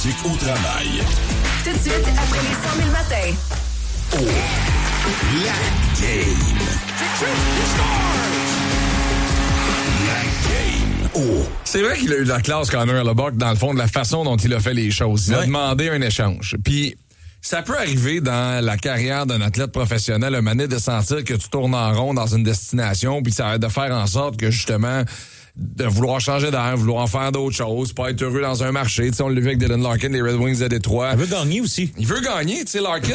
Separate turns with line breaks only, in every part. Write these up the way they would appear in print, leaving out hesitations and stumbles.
musique au travail.
Tout de suite, après les 100 000 matins.
Oh, la game. La game. Oh.
C'est vrai qu'il a eu de la classe, Connor Hellebuyck, dans le fond, de la façon dont il a fait les choses. Il a demandé un échange. Puis, ça peut arriver dans la carrière d'un athlète professionnel, un moment donné, de sentir que tu tournes en rond dans une destination, puis ça va de faire en sorte que, justement, de vouloir changer d'air, vouloir faire d'autres choses, pas être heureux dans un marché. Tu sais, on l'a vu avec Dylan Larkin, les Red Wings de Détroit.
Il veut gagner aussi.
Il veut gagner. Tu sais, Larkin,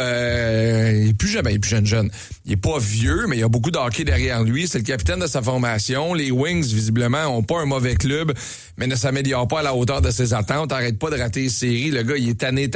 là, il est plus jeune. Il est pas vieux, mais il a beaucoup de hockey derrière lui. C'est le capitaine de sa formation. Les Wings, visiblement, ont pas un mauvais club, mais ne s'améliorent pas à la hauteur de ses attentes. Arrête pas de rater les séries. Le gars, il est tanné.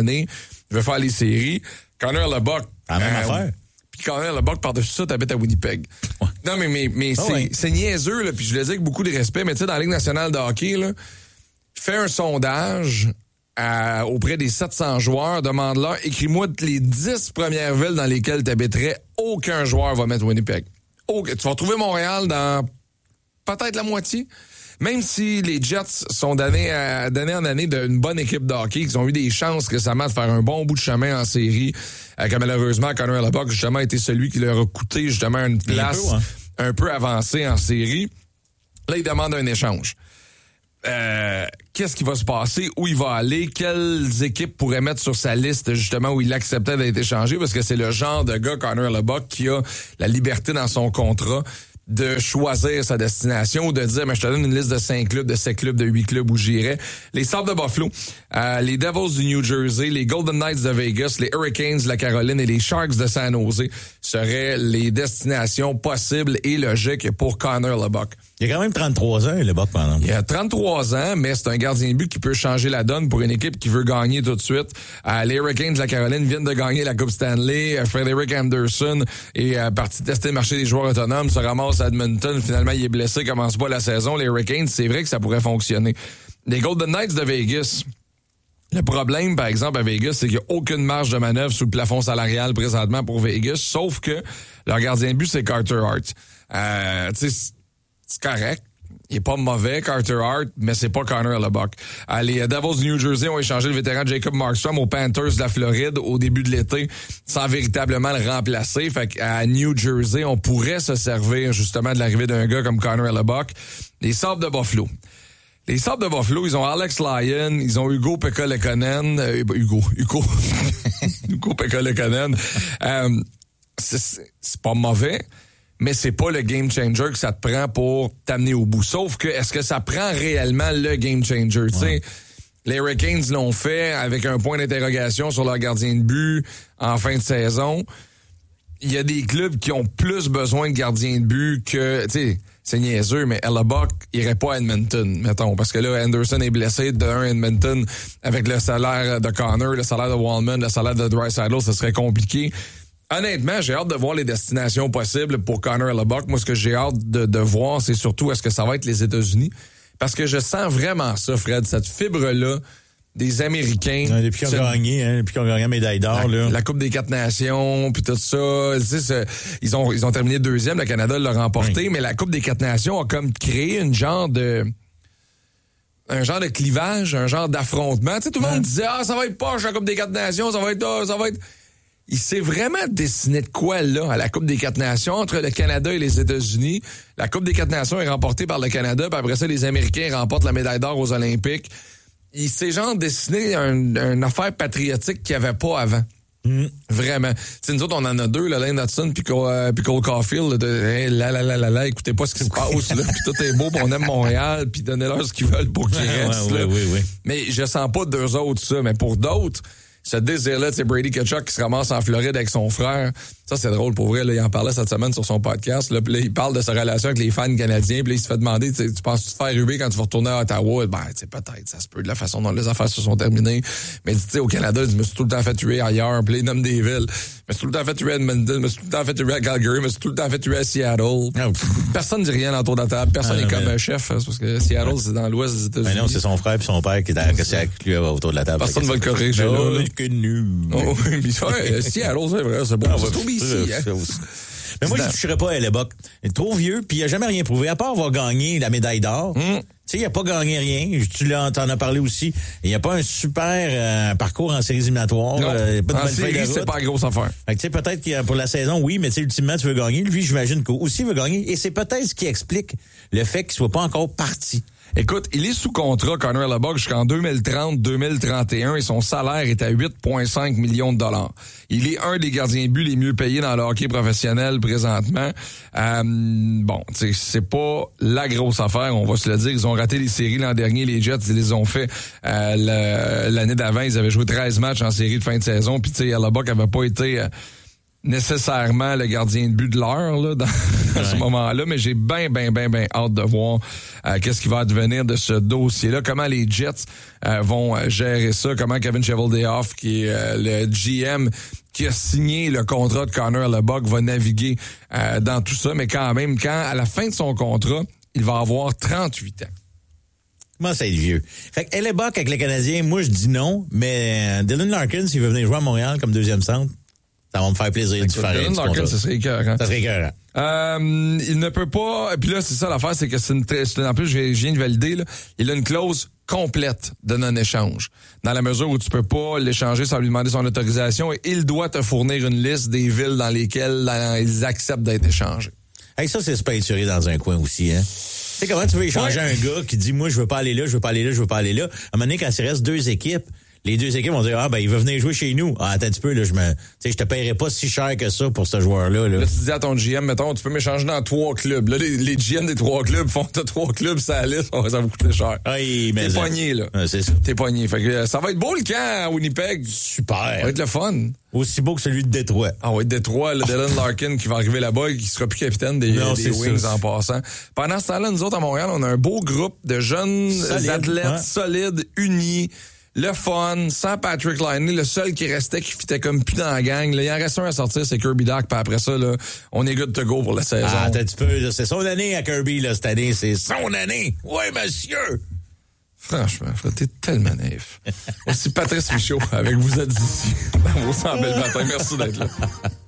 Il veut faire les séries. Connor Hellebuyck.
La même affaire.
Puis Connor Hellebuyck, par-dessus ça, t'habites à Winnipeg. Ouais. Non, mais c'est niaiseux, là, puis je le dis avec beaucoup de respect, mais tu sais, dans la Ligue nationale de hockey, là, fais un sondage auprès des 700 joueurs, demande-leur, écris-moi les 10 premières villes dans lesquelles t'habiterais, aucun joueur va mettre Winnipeg. Tu vas trouver Montréal dans peut-être la moitié. Même si les Jets sont d'année en année d'une bonne équipe de hockey, qu'ils ont eu des chances récemment de faire un bon bout de chemin en série, que malheureusement, Connor Hellebuyck, justement, a été celui qui leur a coûté, justement, une place un peu avancée en série. Là, il demande un échange. Qu'est-ce qui va se passer? Où il va aller? Quelles équipes pourraient mettre sur sa liste, justement, où il acceptait d'être échangé? Parce que c'est le genre de gars, Connor Hellebuyck, qui a la liberté dans son contrat de choisir sa destination ou de dire, mais je te donne une liste de 5 clubs, de 7 clubs, de 8 clubs où j'irai. Les Sabres de Buffalo, les Devils du New Jersey, les Golden Knights de Vegas, les Hurricanes de la Caroline et les Sharks de San Jose seraient les destinations possibles et logiques pour Connor Hellebuyck.
Il a quand même 33 ans, Hellebuyck, pendant.
Il a 33 ans, mais c'est un gardien de but qui peut changer la donne pour une équipe qui veut gagner tout de suite. Les Hurricanes de la Caroline viennent de gagner la Coupe Stanley. Frederick Anderson est parti tester le marché des joueurs autonomes, se ramasse à Edmonton. Finalement, il est blessé, commence pas la saison. Les Hurricanes, c'est vrai que ça pourrait fonctionner. Les Golden Knights de Vegas. Le problème, par exemple, à Vegas, c'est qu'il n'y a aucune marge de manœuvre sous le plafond salarial présentement pour Vegas, sauf que leur gardien de but, c'est Carter Hart. Tu sais, c'est correct. Il est pas mauvais, Carter Hart, mais c'est pas Connor Hellebuyck. Les Devils du New Jersey ont échangé le vétéran Jacob Markstrom aux Panthers de la Floride au début de l'été, sans véritablement le remplacer. Fait qu'à New Jersey, on pourrait se servir justement de l'arrivée d'un gars comme Connor Hellebuyck. Les Sabres de Buffalo. Les Sabres de Buffalo, ils ont Alex Lyon, ils ont Hugo Pekka-Lekkonen. Hugo Pekka-Lekkonen. C'est pas mauvais, mais c'est pas le game changer que ça te prend pour t'amener au bout. Sauf que, est-ce que ça prend réellement le game changer? Ouais. Tu sais, les Hurricanes l'ont fait avec un point d'interrogation sur leur gardien de but en fin de saison. Il y a des clubs qui ont plus besoin de gardiens de but que, tu sais, c'est niaiseux, mais Hellebuyck irait pas à Edmonton, mettons, parce que là, Anderson est blessé de Edmonton avec le salaire de Connor, le salaire de Wallman, le salaire de Draisaitl, ça serait compliqué. Honnêtement, j'ai hâte de voir les destinations possibles pour Connor Hellebuyck. Moi, ce que j'ai hâte de voir, c'est surtout est-ce que ça va être les États-Unis. Parce que je sens vraiment ça, Fred, cette fibre-là des Américains.
Ouais, depuis qu'ils ont gagné la médaille d'or.
La Coupe des 4 Nations, puis tout ça. Tu sais, ils ont terminé deuxième, le Canada l'a remporté, mais la Coupe des 4 Nations a comme créé un genre de clivage, un genre d'affrontement. Tu sais, tout le monde disait, ça va être poche, la Coupe des 4 Nations, ça va être... Il s'est vraiment dessiné de quoi, là, à la Coupe des 4 Nations, entre le Canada et les États-Unis. La Coupe des 4 Nations est remportée par le Canada, puis après ça, les Américains remportent la médaille d'or aux Olympiques. Il s'est genre dessiné une affaire patriotique qu'il n'y avait pas avant. Vraiment. T'sais, nous autres, on en a deux, là, Lane Hudson puis Cole Caulfield. Écoutez pas ce qui se passe, là, puis tout est beau, puis on aime Montréal, puis donnez-leur ce qu'ils veulent pour qu'ils restent.
Oui.
Mais je sens pas d'eux autres, ça. Mais pour d'autres, ce désir-là, c'est Brady Tkachuk qui se ramasse en Floride avec son frère. Ça, c'est drôle pour vrai. Là, il en parlait cette semaine sur son podcast. Là, puis là, il parle de sa relation avec les fans canadiens. Puis là, il se fait demander, tu penses-tu te faire ruber quand tu vas retourner à Ottawa? Ben, tu sais, peut-être. Ça se peut de la façon dont les affaires se sont terminées. Mais tu sais, au Canada, je me suis tout le temps fait tuer ailleurs. Puis là, il nomme des villes. Je me suis tout le temps fait tuer à Edmonton. Je me suis tout le temps fait tuer à Calgary. Je me suis tout le temps fait tuer à Seattle. Personne ne dit rien autour de la table. Personne n'est comme un chef. Parce que Seattle, c'est dans l'ouest des États-Unis.
Mais non, c'est son frère et son père qui est avec lui autour de la table.
Personne ne va le corriger.
Que nul.
Oh, oui, Seattle, c'est vrai, c'est bon. C'est trop ici, hein.
Mais moi, je ne toucherais pas à Hellebuyck. Il est trop vieux, puis il n'a jamais rien prouvé, à part avoir gagné la médaille d'or. Tu sais, il a pas gagné rien. T'en as parlé aussi. Il n'y a pas un super parcours en séries éliminatoires.
Non,
pas de
en
bonne feuille de
série, c'est
route.
pas la grosse affaire.
Fait que, tu sais, peut-être que pour la saison, oui, mais tu sais, ultimement, tu veux gagner. Lui, j'imagine qu'aussi veut gagner. Et c'est peut-être ce qui explique le fait qu'il soit pas encore parti.
Écoute, il est sous contrat, Connor Leboeck, jusqu'en 2030-2031 et son salaire est à 8,5 millions de dollars. Il est un des gardiens de but les mieux payés dans le hockey professionnel présentement. Bon, c'est pas la grosse affaire, on va se le dire. Ils ont raté les séries l'an dernier, les Jets, ils les ont fait l'année d'avant. Ils avaient joué 13 matchs en série de fin de saison, puis tu sais, Leboeck avait pas été... nécessairement le gardien de but de l'heure là, dans ce moment-là, mais j'ai bien hâte de voir qu'est-ce qui va advenir de ce dossier-là, comment les Jets vont gérer ça, comment Kevin Cheveldayoff, qui est le GM qui a signé le contrat de Connor Leboeck, va naviguer dans tout ça, mais quand même, à la fin de son contrat, il va avoir 38 ans.
Comment ça être vieux? Fait que Leboeck avec les Canadiens, moi je dis non, mais Dylan Larkin, s'il veut venir jouer à Montréal comme deuxième centre, ça va me faire plaisir de faire
Dylan Larkin, ça serait écœurant.
Ça serait écœurant.
Il ne peut pas... Puis là, c'est ça l'affaire, c'est que en plus, je viens de valider, là, il a une clause complète de non-échange. Dans la mesure où tu peux pas l'échanger sans lui demander son autorisation, et il doit te fournir une liste des villes dans lesquelles ils acceptent d'être échangés.
Hey, ça, c'est se peinturer dans un coin aussi, hein? Tu sais, comment tu veux échanger un gars qui dit, moi, je veux pas aller là, je veux pas aller là, je veux pas aller là. À un moment donné, quand il reste deux équipes, les deux équipes vont dire, il va venir jouer chez nous. Ah, attends un petit peu, là, je te paierai pas si cher que ça pour ce joueur-là, là.
Là, tu dis à ton GM, mettons, tu peux m'échanger dans 3 clubs. Là, les GM des 3 clubs font 3 clubs, ça liste, ça va vous coûter cher.
Hey,
t'es pogné, là.
C'est ça.
T'es pogné. Fait que ça va être beau le camp à Winnipeg.
Super.
Ça va être le fun.
Aussi beau que celui de Détroit.
Ah oui, Détroit, le Dylan Larkin qui va arriver là-bas et qui sera plus capitaine des Wings en passant. Pendant ce temps-là, nous autres, à Montréal, on a un beau groupe de jeunes athlètes solides, unis, le fun, sans Patrick Laine, le seul qui restait, qui fitait comme plus dans la gang. Là, il en reste un à sortir, c'est Kirby Dach, puis après ça, là, on est good to go pour la saison.
Ah, attends un petit peu, là, c'est son année à Kirby, là, cette année, c'est son année. Oui, monsieur!
Franchement, t'es tellement naïf. Aussi Patrice Michaud avec Vous êtes ici dans vos 100 belles matins. Merci d'être là.